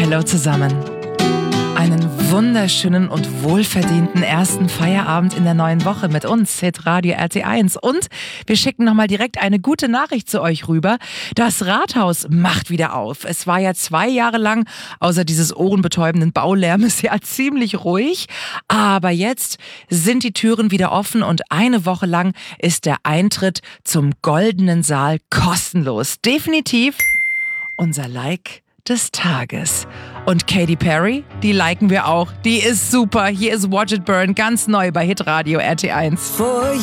Hallo zusammen. Einen wunderschönen und wohlverdienten ersten Feierabend in der neuen Woche mit uns, Hitradio RT1. Und wir schicken nochmal direkt eine gute Nachricht zu euch rüber. Das Rathaus macht wieder auf. Es war ja 2 Jahre lang, außer dieses ohrenbetäubenden Baulärmes, ja ziemlich ruhig. Aber jetzt sind die Türen wieder offen und eine Woche lang ist der Eintritt zum Goldenen Saal kostenlos. Definitiv unser Like des Tages. Und Katy Perry, die liken wir auch. Die ist super. Hier ist Watch It Burn, ganz neu bei Hitradio RT1.